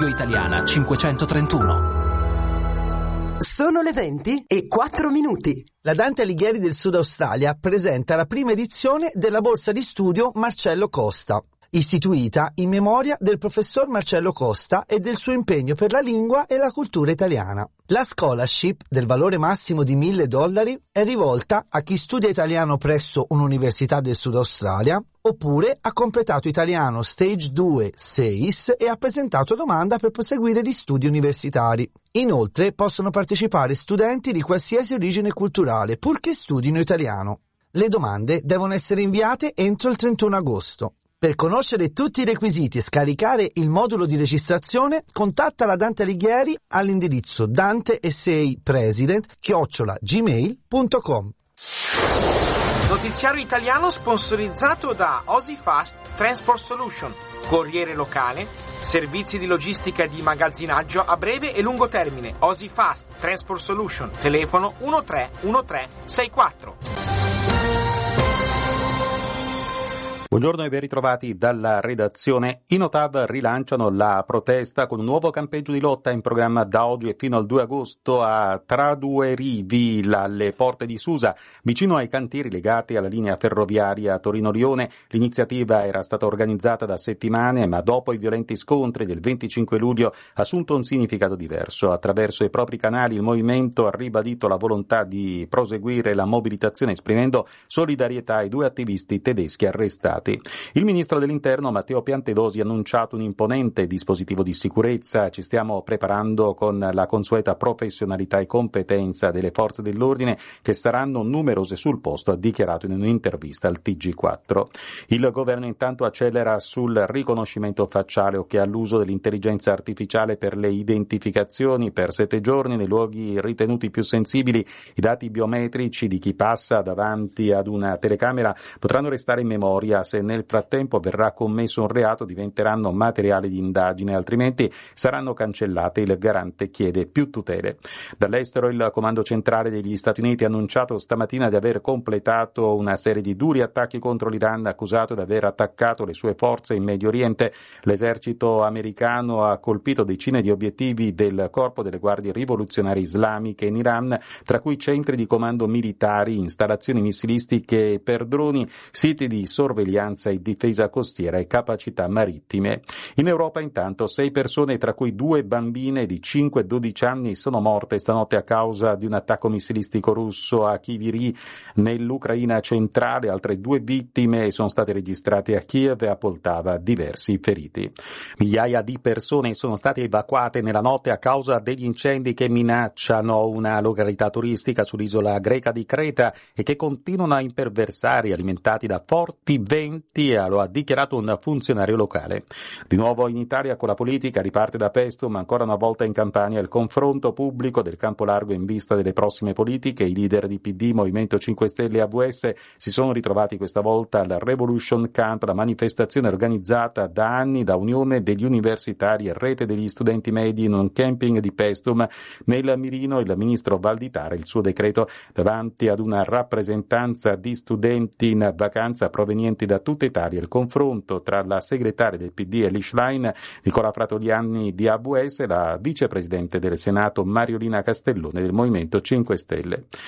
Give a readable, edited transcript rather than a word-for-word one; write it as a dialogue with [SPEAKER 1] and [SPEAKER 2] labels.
[SPEAKER 1] Via Italiana 531.
[SPEAKER 2] Sono le 20:04.
[SPEAKER 3] La Dante Alighieri del Sud Australia presenta la prima edizione della borsa di studio Marcello Costa, istituita in memoria del professor Marcello Costa e del suo impegno per la lingua e la cultura italiana. La scholarship, del valore massimo di $1.000, è rivolta a chi studia italiano presso un'università del Sud Australia, oppure ha completato italiano Stage 2 SEIS e ha presentato domanda per proseguire gli studi universitari. Inoltre possono partecipare studenti di qualsiasi origine culturale, purché studino italiano. Le domande devono essere inviate entro il 31 agosto. Per conoscere tutti i requisiti e scaricare il modulo di registrazione, contatta la Dante Alighieri all'indirizzo danteseipresident@gmail.com.
[SPEAKER 4] Notiziario italiano sponsorizzato da OSIFast Transport Solution, corriere locale, servizi di logistica e di magazzinaggio a breve e lungo termine. OSIFast Transport Solution, telefono 131364.
[SPEAKER 5] Buongiorno e ben ritrovati dalla redazione. I Notav rilanciano la protesta con un nuovo campeggio di lotta in programma da oggi e fino al 2 agosto a Tradueri, alle porte di Susa, vicino ai cantieri legati alla linea ferroviaria Torino-Lione. L'iniziativa era stata organizzata da settimane, ma dopo i violenti scontri del 25 luglio ha assunto un significato diverso. Attraverso i propri canali il movimento ha ribadito la volontà di proseguire la mobilitazione, esprimendo solidarietà ai 2 attivisti tedeschi arrestati. Il ministro dell'Interno Matteo Piantedosi ha annunciato un imponente dispositivo di sicurezza. Ci stiamo preparando con la consueta professionalità e competenza delle forze dell'ordine, che saranno numerose sul posto, ha dichiarato in un'intervista al TG4. Il governo intanto accelera sul riconoscimento facciale, o che all'uso dell'intelligenza artificiale per le identificazioni. Per 7 giorni nei luoghi ritenuti più sensibili i dati biometrici di chi passa davanti ad una telecamera potranno restare in memoria. Se nel frattempo verrà commesso un reato diventeranno materiale di indagine, altrimenti saranno cancellate. Il garante chiede più tutele. Dall'estero il Comando Centrale degli Stati Uniti ha annunciato stamattina di aver completato una serie di duri attacchi contro l'Iran, accusato di aver attaccato le sue forze in Medio Oriente. L'esercito americano ha colpito decine di obiettivi del Corpo delle Guardie Rivoluzionarie Islamiche in Iran, tra cui centri di comando militari, installazioni missilistiche per droni, siti di sorveglianza e difesa costiera e capacità marittime. In Europa intanto 6 persone, tra cui 2 bambine di 5 e 12 anni, sono morte stanotte a causa di un attacco missilistico russo a Kryvyi nell'Ucraina centrale. Altre 2 vittime sono state registrate a Kiev e a Poltava, diversi feriti. Migliaia di persone sono state evacuate nella notte a causa degli incendi che minacciano una località turistica sull'isola greca di Creta e che continuano a imperversare, alimentati da forti venti, lo ha dichiarato un funzionario locale. Di nuovo in Italia con la politica riparte da Paestum, ancora una volta in Campania il confronto pubblico del campo largo in vista delle prossime politiche. I leader di PD, Movimento 5 Stelle e AVS si sono ritrovati questa volta al Revolution Camp, la manifestazione organizzata da anni da Unione degli Universitari e Rete degli Studenti Medi in un camping di Paestum. Nel mirino il ministro Valditara, il suo decreto davanti ad una rappresentanza di studenti in vacanza provenienti da tutta Italia. Il confronto tra la segretaria del PD Elie Schlein, Nicola Fratoliani di AVS e la vicepresidente del Senato Mariolina Castellone del Movimento 5 Stelle.